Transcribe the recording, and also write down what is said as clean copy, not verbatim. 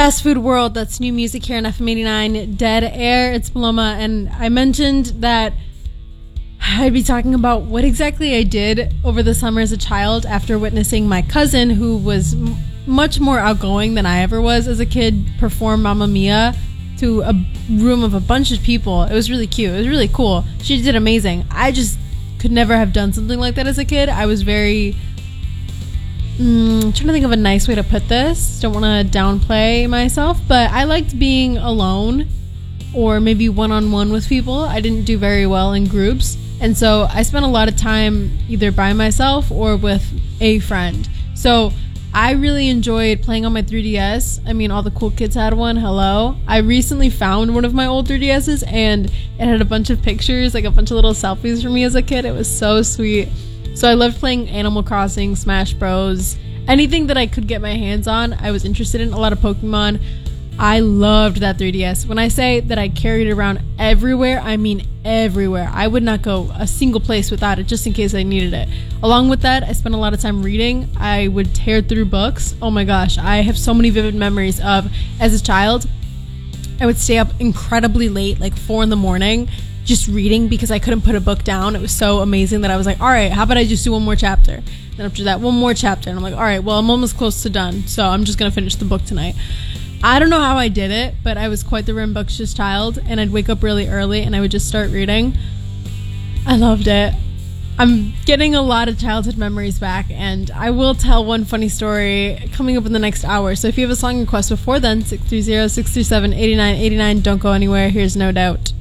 Fast Food World, that's new music here on FM 89 Dead Air. It's Paloma, and I mentioned that I'd be talking about what exactly I did over the summer as a child after witnessing my cousin, who was much more outgoing than I ever was as a kid, perform Mamma Mia to a room of a bunch of people. It was really cute. It was really cool. She did amazing. I just could never have done something like that as a kid. I was very... I'm trying to think of a nice way to put this. Don't want to downplay myself, but I liked being alone or maybe one-on-one with people. I didn't do very well in groups, and so I spent a lot of time either by myself or with a friend. So I really enjoyed playing on my 3DS. I mean, all the cool kids had one. Hello. I recently found one of my old 3DSs, and it had a bunch of pictures, like a bunch of little selfies for me as a kid. It was so sweet. So I loved playing Animal Crossing, Smash Bros. Anything that I could get my hands on, I was interested in. A lot of Pokemon. I loved that 3DS. When I say that I carried it around everywhere, I mean everywhere. I would not go a single place without it, just in case I needed it. Along with that, I spent a lot of time reading. I would tear through books. Oh my gosh, I have so many vivid memories of, as a child, I would stay up incredibly late, like 4 a.m, just reading because I couldn't put a book down. It was so amazing that I was like, all right, how about I just do one more chapter? Then after that, one more chapter. And I'm like, all right, well, I'm almost close to done, so I'm just going to finish the book tonight. I don't know how I did it, but I was quite the rambunctious child, and I'd wake up really early and I would just start reading. I loved it. I'm getting a lot of childhood memories back, and I will tell one funny story coming up in the next hour. So if you have a song request before then, 630-637-8989. Don't go anywhere. Here's No Doubt.